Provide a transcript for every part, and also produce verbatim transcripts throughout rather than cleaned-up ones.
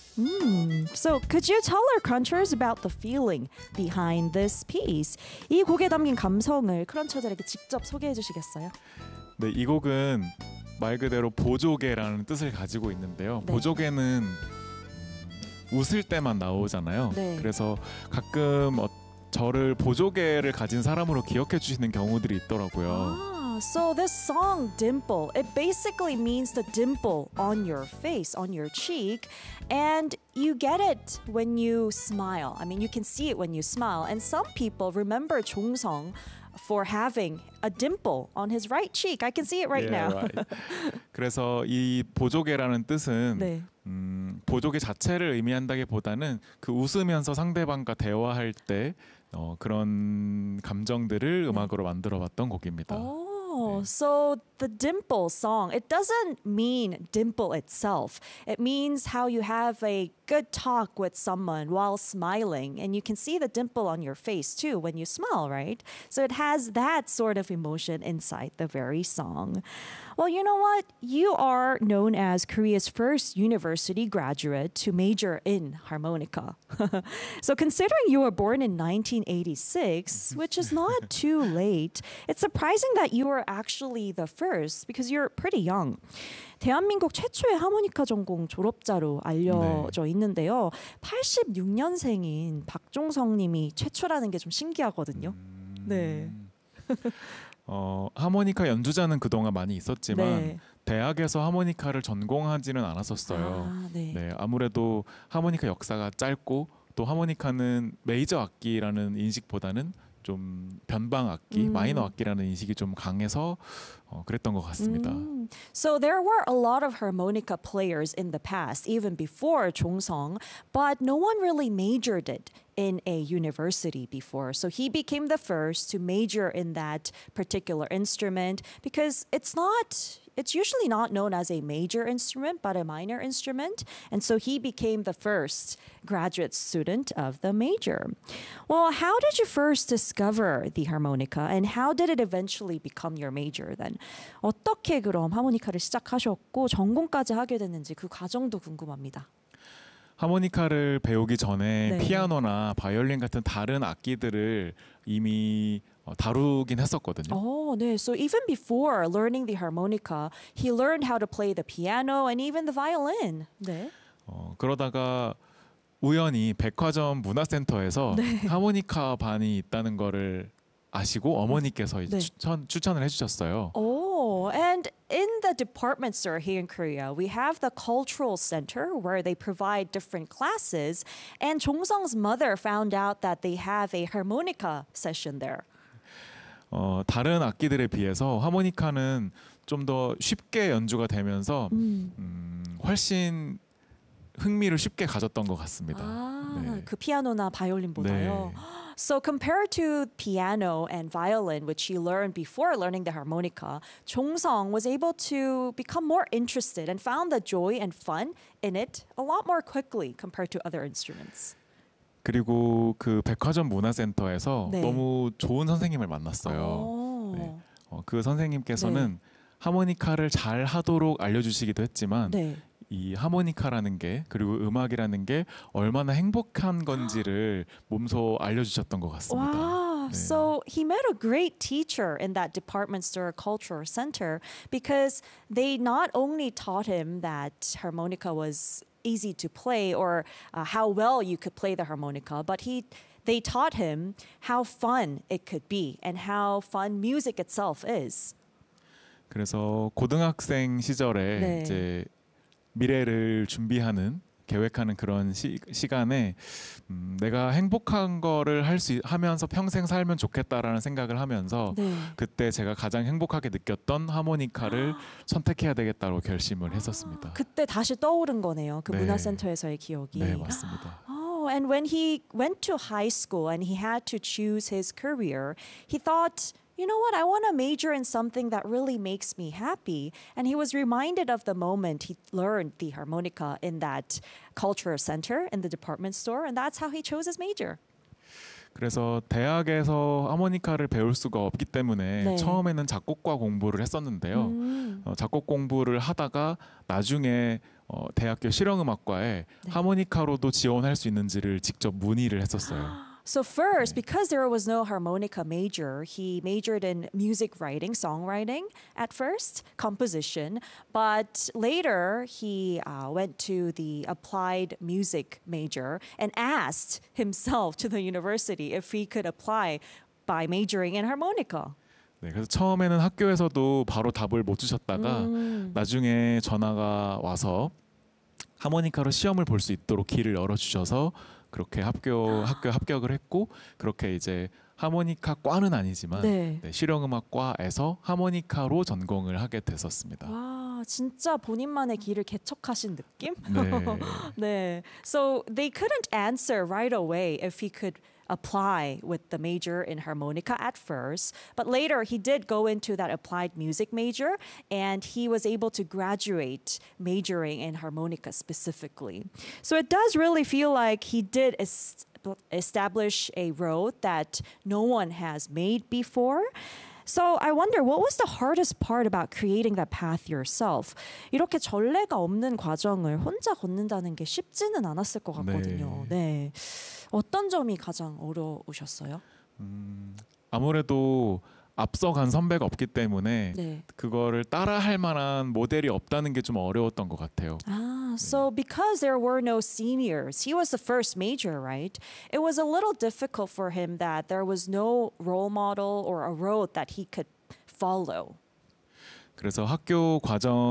Mm. So, could you tell our crunchers about the feeling behind this piece? 이 곡에 담긴 감성을 크런처들에게 직접 소개해 주시겠어요? 네, 이 곡은 말 그대로 보조개라는 뜻을 가지고 있는데요. 네. 보조개는 웃을 때만 나오잖아요. 네. 그래서 가끔 어, 저를 보조개를 가진 사람으로 기억해 주시는 경우들이 있더라고요. Ah, so this song, Dimple, it basically means the dimple on your face, on your cheek, and you get it when you smile. I mean, you can see it when you smile. And some people remember 종성 for having a dimple on his right cheek. I can see it right Yeah, now. right. 그래서 이 보조개라는 뜻은 네. 음, 보조개 자체를 의미한다기보다는 그 웃으면서 상대방과 대화할 때 어, 그런 감정들을 음악으로 만들어봤던 곡입니다. Oh, so the dimple song, it doesn't mean dimple itself. It means how you have a good talk with someone while smiling. And you can see the dimple on your face too when you smile, right? So it has that sort of emotion inside the very song. Well, you know what? You are known as Korea's first university graduate to major in harmonica. So considering you were born in nineteen eighty-six, which is not too late, it's surprising that you were actually the first because you're pretty young. 대한민국 최초의 하모니카 전공 졸업자로 알려져 네. 있는데요. 팔십육 년생인 박종성 님이 최초라는 게 좀 신기하거든요. 음, 네. 어, 하모니카 연주자는 그동안 많이 있었지만 네. 대학에서 하모니카를 전공하지는 않았었어요. 아, 네. 네, 아무래도 하모니카 역사가 짧고 또 하모니카는 메이저 악기라는 인식보다는 좀 변방 악기, 음. 마이너 악기라는 인식이 좀 강해서 어, 그랬던 것 같습니다. Mm. So there were a lot of harmonica players in the past, even before 종성, but no one really majored it in a university before. So he became the first to major in that particular instrument because it's not it's usually not known as a major instrument but a minor instrument, and so he became the first graduate student of the major. Well, how did you first discover the harmonica and how did it eventually become your major then? 어떻게 그럼 하모니카를 시작하셨고 전공까지 하게 됐는지 그 과정도 궁금합니다. 하모니카를 배우기 전에 네. 피아노나 바이올린 같은 다른 악기들을 이미 어, 다루긴 했었거든요. Oh, 네. So even before learning the harmonica, he learned how to play the piano and even the violin. 네. 어, 그러다가 우연히 백화점 문화센터에서 네. 하모니카 반이 있다는 거를 아시고 어머니께서 이제 네. 추천, 추천을 해주셨어요. Oh, and in the department store here in Korea, we have the cultural center where they provide different classes. And Jong-sung's mother found out that they have a harmonica session there. 어, 다른 악기들에 비해서 하모니카는 좀 더 쉽게 연주가 되면서 음. 음, 훨씬 흥미를 쉽게 가졌던 것 같습니다. 아, 네. 그 피아노나 바이올린보다요. 네. So compared to piano and violin, which he learned before learning the harmonica, Jong-sung was able to become more interested and found the joy and fun in it a lot more quickly compared to other instruments. 그리고 그 백화점 문화센터에서 네. 너무 좋은 선생님을 만났어요. 오. 네. 어, 그 선생님께서는 하모니카를 잘 하도록 알려주시기도 했지만 네. 이 하모니카라는 게 그리고 음악이라는 게 얼마나 행복한 건지를 몸소 알려주셨던 것 같습니다. Wow. 네. So he met a great teacher in that department store cultural center because they not only taught him that harmonica was easy to play or uh, how well you could play the harmonica, but he they taught him how fun it could be and how fun music itself is. 그래서 고등학생 시절에 네. 이제 미래를 준비하는 계획하는 그런 시, 시간에 음, 내가 행복한 거를 할 수 하면서 평생 살면 좋겠다라는 생각을 하면서 네. 그때 제가 가장 행복하게 느꼈던 하모니카를 선택해야 되겠다고 결심을 했었습니다. 그때 다시 떠오른 거네요. 그 네. 문화센터에서의 기억이. 네, 맞습니다. Oh, and when he went to high school and he had to choose his career, he thought, you know what, I want to major in something that really makes me happy. And he was reminded of the moment he learned the harmonica in that cultural center in the department store, and that's how he chose his major. 그래서 대학에서 하모니카를 배울 수가 없기 때문에 네. 처음에는 작곡과 공부를 했었는데요. 음. 어, 작곡 공부를 하다가 나중에 어, 대학교 실용음악과에 네. 하모니카로도 지원할 수 있는지를 직접 문의를 했었어요. So first, because there was no harmonica major, he majored in music writing, songwriting at first, composition. But later, he uh, went to the applied music major and asked himself to the university if he could apply by majoring in harmonica. 네, 그래서 처음에는 학교에서도 바로 답을 못 주셨다가 음. 나중에 전화가 와서 하모니카로 시험을 볼 수 있도록 길을 열어주셔서 그렇게 학교 학교 합격을 했고 그렇게 이제 하모니카과는 아니지만 네. 네, 실용음악과에서 하모니카로 전공을 하게 됐었습니다. 와, 진짜 본인만의 길을 개척하신 느낌? 네. 네. So they couldn't answer right away if he could apply with the major in harmonica at first, but later he did go into that applied music major and he was able to graduate majoring in harmonica specifically. So it does really feel like he did es- establish a road that no one has made before. So I wonder what was the hardest part about creating that path yourself? 이렇게 전례가 없는 과정을 혼자 걷는다는 게 쉽지는 않았을 것 같거든요. 네. 어떤 점이 가장 어려우셨어요? 음, 아무래도 앞서간 선배가 없기 때문에 네. 그거를 따라할 만한 모델이 없다는 게 좀 어려웠던 것 같아요. Ah, so because there were no seniors, he was the first major, right? It was a little difficult for him that there was no role model or a road that he could follow. 그래서 학교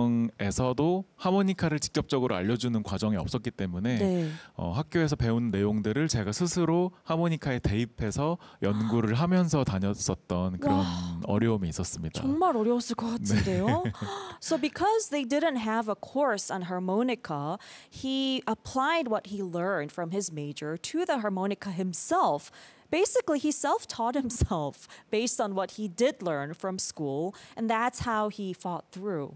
과정에서도 하모니카를 직접적으로 알려주는 과정이 없었기 때문에 네. 어, 학교에서 배운 내용들을 제가 스스로 하모니카에 대입해서 연구를 하면서 다녔었던 그런 어려움이 있었습니다. 정말 어려웠을 것 같은데요. So because they didn't have a course on harmonica, he applied what he learned from his major to the harmonica himself. Basically, he self-taught himself based on what he did learn from school, and that's how he fought through.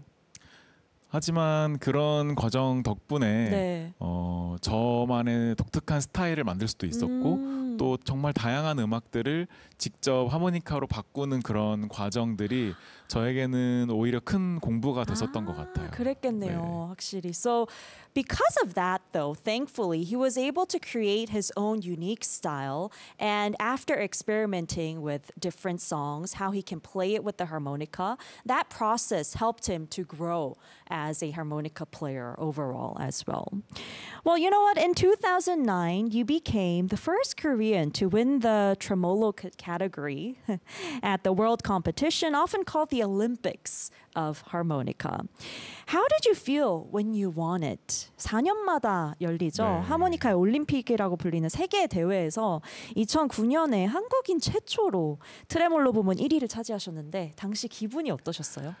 하지만 그런 과정 덕분에 네. 어, 저만의 독특한 스타일을 만들 수도 있었고 음. 또 정말 다양한 음악들을 직접 하모니카로 바꾸는 그런 과정들이 저에게는 오히려 큰 공부가 됐었던 것 같아요. 그랬겠네요, 네. 확실히. So because of that, though, thankfully, he was able to create his own unique style. And after experimenting with different songs, how he can play it with the harmonica, that process helped him to grow as a harmonica player overall as well. Well, you know what? In two thousand nine, you became the first Korean to win the tremolo c- category at the world competition, often called the Olympics of harmonica. How did you feel when you won it? 사 년마다 열리죠. 네. 하모니카의 올림픽이라고 불리는 세계 대회에서 이천구 년에 한국인 최초로 트레몰로 부문 일 위를 차지하셨는데 당시 기분이 어떠셨어요?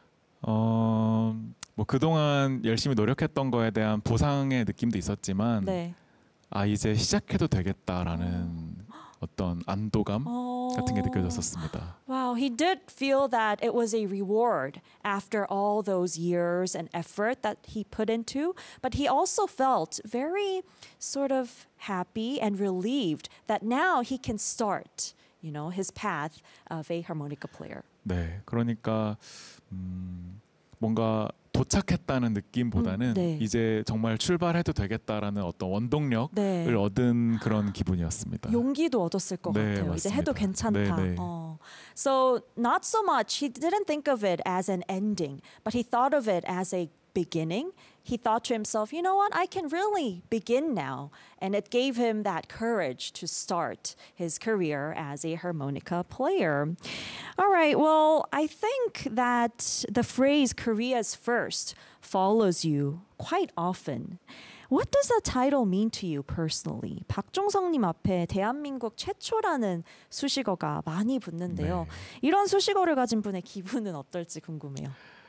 어, 뭐 그동안 열심히 노력했던 거에 대한 보상의 느낌도 있었지만 네. 아 이제 시작해도 되겠다라는 어떤 안도감 어... 같은 게 느껴졌었습니다. Wow, he did feel that it was a reward after all those years and effort that he put into, but he also felt very sort of happy and relieved that now he can start, you know, his path of a harmonica player. 네, 그러니까 음, 뭔가 도착했다는 느낌보다는 음, 네. 이제 정말 출발해도 되겠다라는 어떤 원동력을 네. 얻은 그런 기분이었습니다. 용기도 얻었을 것 네, 같아요. 이제 해도 맞습니다. 괜찮다. 네, 네. 어. So not so much. He didn't think of it as an ending, but he thought of it as a beginning. He thought to himself, you know what? I can really begin now. And it gave him that courage to start his career as a harmonica player. All right. Well, I think that the phrase Korea's first follows you quite often. What does that title mean to you personally? 박종성님 앞에 대한민국 최초라는 수식어가 많이 붙는데요. 네. 이런 수식어를 가진 분의 기분은 어떨지 궁금해요.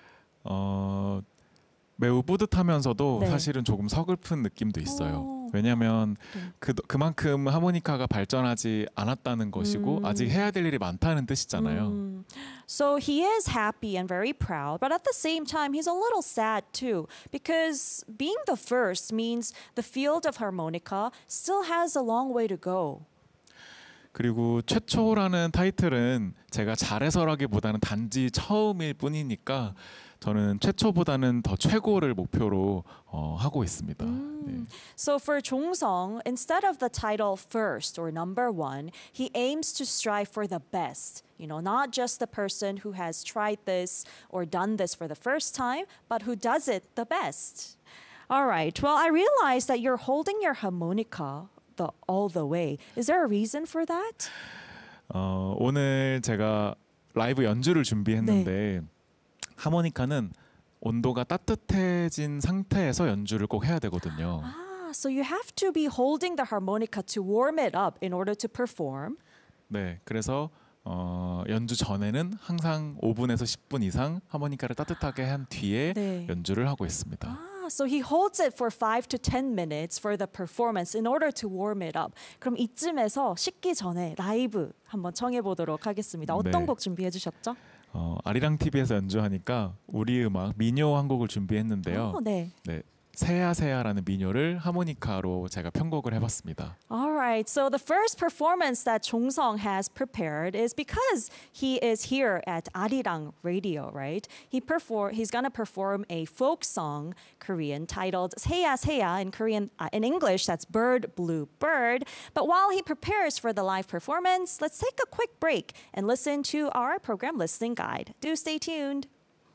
어, 매우 뿌듯하면서도 네. 사실은 조금 서글픈 느낌도 있어요. 오. 왜냐하면 네. 그, 그만큼 하모니카가 발전하지 않았다는 것이고 음. 아직 해야 될 일이 많다는 뜻이잖아요. Mm. So he is happy and very proud, but at the same time, he's a little sad too, because being the first means the field of harmonica still has a long way to go. 그리고 최초라는 타이틀은 제가 잘해서라기보다는 단지 처음일 뿐이니까 저는 최초보다는 더 최고를 목표로 어, 하고 있습니다. Mm. 네. So for Jong-sung, instead of the title first or number one, he aims to strive for the best. You know, not just the person who has tried this or done this for the first time, but who does it the best. All right. Well, I realize that you're holding your harmonica the all the way. Is there a reason for that? 어, 오늘 제가 라이브 연주를 준비했는데 하모니카는 온도가 따뜻해진 상태에서 연주를 꼭 해야 되거든요. Ah, so you have to be holding the harmonica to warm it up in order to perform. 네, 그래서 어, 연주 전에는 항상 오 분에서 십 분 이상 하모니카를 따뜻하게 한 뒤에 네. 연주를 하고 있습니다. Ah, so he holds it for five to ten minutes for the performance in order to warm it up. 그럼 이쯤에서 식기 전에 라이브 한번 청해 보도록 하겠습니다. 어떤 네. 곡 준비해 주셨죠? 어, 아리랑 티비에서 연주하니까 우리 음악 민요 한 곡을 준비했는데요. 어, 네. 네, 세야세야라는 민요를 하모니카로 제가 편곡을 해봤습니다. All right. So the first performance that Jong-sung has prepared is because he is here at Arirang Radio, right? He perform he's going to perform a folk song Korean titled Seya Seya in Korean uh, in English that's Bird Blue Bird. But while he prepares for the live performance, let's take a quick break and listen to our program listening guide. Do stay tuned.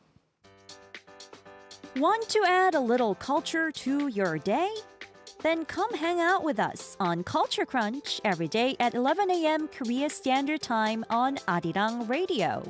Want to add a little culture to your day? Then come hang out with us on Culture Crunch every day at eleven a.m. Korea Standard Time on Arirang Radio.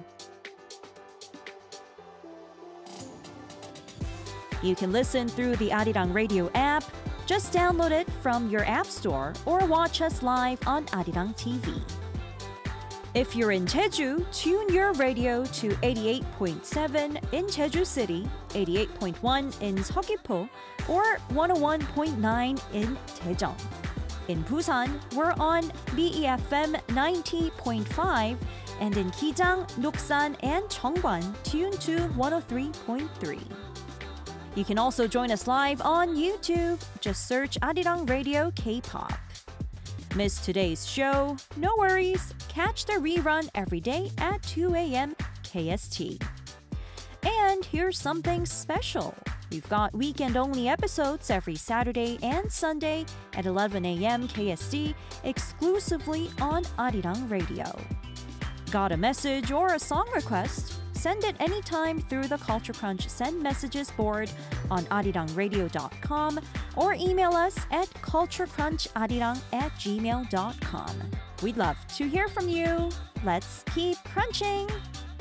You can listen through the Arirang Radio app. Just download it from your app store or watch us live on Arirang T V. If you're in Jeju, tune your radio to eighty-eight point seven in Jeju City, eighty-eight point one in Seogwipo, or one oh one point nine in Daejeon. In Busan, we're on B E F M ninety point five, and in Kijang, Noksan, and Cheongwan, tune to one oh three point three. You can also join us live on YouTube. Just search Arirang Radio K-pop. Missed today's show? No worries. Catch the rerun every day at two a.m. K S T. And here's something special. We've got weekend-only episodes every Saturday and Sunday at eleven a.m. K S T exclusively on Arirang Radio. Got a message or a song request? Send it anytime through the Culture Crunch Send Messages board on arirang radio dot com or email us at culturecruncharirang at gmail dot com. We'd love to hear from you. Let's keep crunching!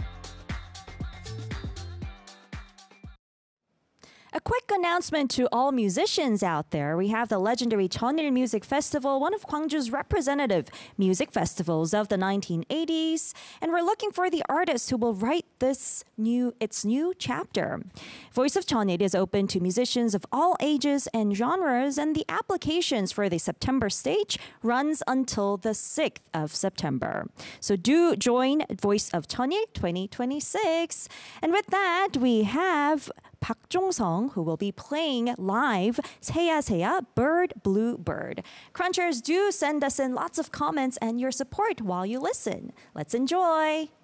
A quick announcement to all musicians out there. We have the legendary Cheonil Music Festival, one of Gwangju's representative music festivals of the nineteen eighties. And we're looking for the artists who will write this new, its new chapter. Voice of Cheonil is open to musicians of all ages and genres, and the applications for the September stage runs until the sixth of September. So do join Voice of Cheonil twenty twenty-six. And with that, we have Park Jong-sung, who will be playing live Seya Seya Bird Blue Bird. Crunchers, do send us in lots of comments and your support while you listen. Let's enjoy!